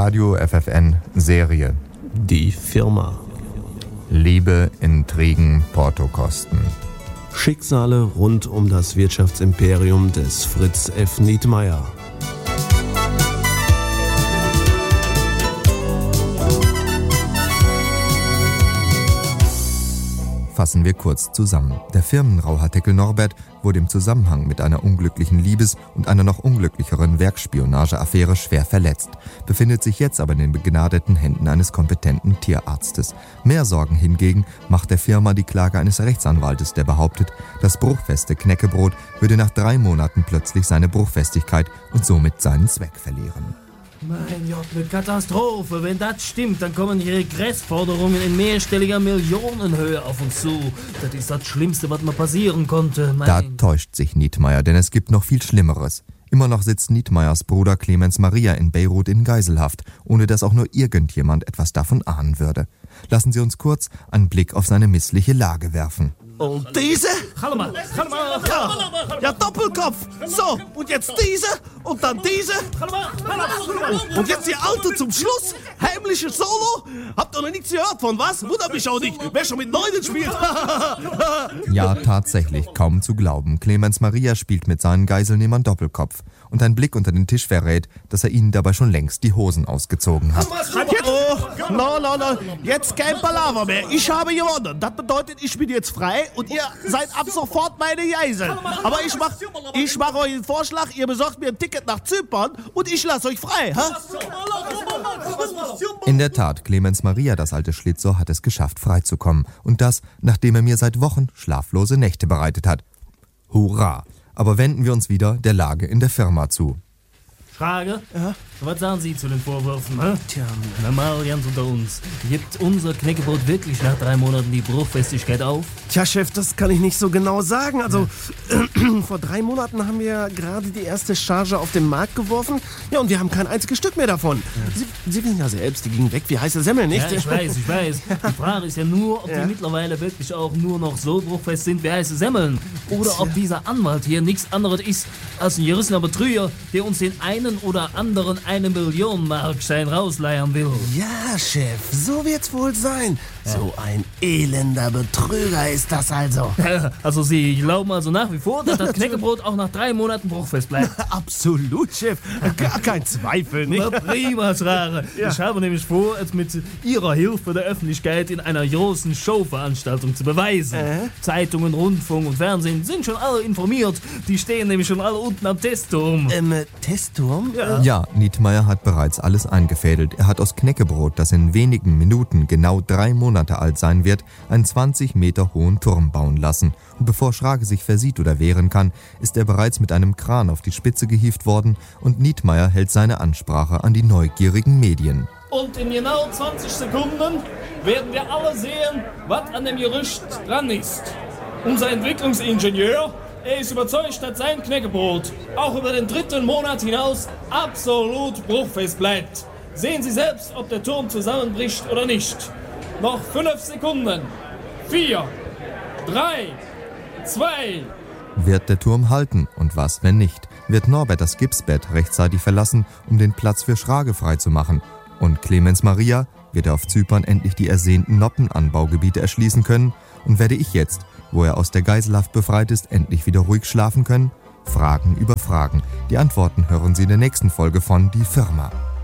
Radio FFN Serie. Die Firma. Liebe, Intrigen, Portokosten. Schicksale rund um das Wirtschaftsimperium des Fritz F. Nietmeyer. Fassen wir kurz zusammen. Der Firmenrauhartikel Norbert wurde im Zusammenhang mit einer unglücklichen Liebes- und einer noch unglücklicheren Werkspionageaffäre schwer verletzt, befindet sich jetzt aber in den begnadeten Händen eines kompetenten Tierarztes. Mehr Sorgen hingegen macht der Firma die Klage eines Rechtsanwaltes, der behauptet, das bruchfeste Knäckebrot würde nach 3 Monaten plötzlich seine Bruchfestigkeit und somit seinen Zweck verlieren. Mein Gott, eine Katastrophe. Wenn das stimmt, dann kommen die Regressforderungen in mehrstelliger Millionenhöhe auf uns zu. Das ist das Schlimmste, was mir passieren konnte. Da täuscht sich Nietmeyer, denn es gibt noch viel Schlimmeres. Immer noch sitzt Nietmeyers Bruder Clemens Maria in Beirut in Geiselhaft, ohne dass auch nur irgendjemand etwas davon ahnen würde. Lassen Sie uns kurz einen Blick auf seine missliche Lage werfen. Und diese? Ja, Doppelkopf. So, und jetzt diese und dann diese. Und jetzt die alte zum Schluss. Heimliche Solo. Habt ihr noch nichts gehört von was? Wundert mich auch nicht. Wer schon mit Neunen spielt. Ja, tatsächlich, kaum zu glauben. Clemens Maria spielt mit seinen Geiselnehmern Doppelkopf. Und ein Blick unter den Tisch verrät, dass er ihnen dabei schon längst die Hosen ausgezogen hat. No. Jetzt kein Palaver mehr. Ich habe gewonnen. Das bedeutet, ich bin jetzt frei und ihr seid ab sofort meine Geisel. Aber ich mach euch einen Vorschlag. Ihr besorgt mir ein Ticket nach Zypern und ich lasse euch frei. Ha? In der Tat, Clemens Maria, das alte Schlitzohr, hat es geschafft, freizukommen. Und das, nachdem er mir seit Wochen schlaflose Nächte bereitet hat. Hurra! Aber wenden wir uns wieder der Lage in der Firma zu. Frage? Ja? Was sagen Sie zu den Vorwürfen? Hä? Tja, Mal ganz unter uns. Gibt unser Knäckebrot wirklich nach 3 Monaten die Bruchfestigkeit auf? Tja, Chef, das kann ich nicht so genau sagen. Also, vor 3 Monaten haben wir gerade die erste Charge auf den Markt geworfen. Ja, und wir haben kein einziges Stück mehr davon. Ja. Sie wissen ja selbst, die gingen weg wie heiße Semmel, nicht? Ja, ich weiß. Die Frage ist ja nur, ob die mittlerweile wirklich auch nur noch so bruchfest sind wie heiße Semmeln. Oder ob dieser Anwalt hier nichts anderes ist als ein gerissener Betrüger, der uns den einen oder anderen 1 Million-Markschein rausleiern will. Ja, Chef, so wird's wohl sein. Ja. So ein elender Betrüger ist das also. Also Sie glauben also nach wie vor, dass das Knäckebrot auch nach 3 Monaten bruchfest bleibt? Absolut, Chef. Gar kein Zweifel, nicht? Na prima, Schrare. Ja. Ich habe nämlich vor, es mit Ihrer Hilfe der Öffentlichkeit in einer großen Showveranstaltung zu beweisen. Zeitungen, Rundfunk und Fernsehen sind schon alle informiert. Die stehen nämlich schon alle unten am Testturm. Testturm? Ja, Nietmeyer hat bereits alles eingefädelt. Er hat aus Knäckebrot, das in wenigen Minuten genau 3 Monate alt sein wird, einen 20 Meter hohen Turm bauen lassen. Und bevor Schrage sich versieht oder wehren kann, ist er bereits mit einem Kran auf die Spitze gehievt worden und Nietmeyer hält seine Ansprache an die neugierigen Medien. Und in genau 20 Sekunden werden wir alle sehen, was an dem Gerücht dran ist. Unser Entwicklungsingenieur, er ist überzeugt, dass sein Knäckebrot auch über den 3. Monat hinaus absolut bruchfest bleibt. Sehen Sie selbst, ob der Turm zusammenbricht oder nicht. Noch 5 Sekunden. 4, 3, 2... Wird der Turm halten? Und was, wenn nicht? Wird Norbert das Gipsbett rechtzeitig verlassen, um den Platz für Schrage freizumachen? Und Clemens Maria, wird er auf Zypern endlich die ersehnten Noppenanbaugebiete erschließen können? Und werde ich jetzt, wo er aus der Geiselhaft befreit ist, endlich wieder ruhig schlafen können? Fragen über Fragen. Die Antworten hören Sie in der nächsten Folge von Die Firma.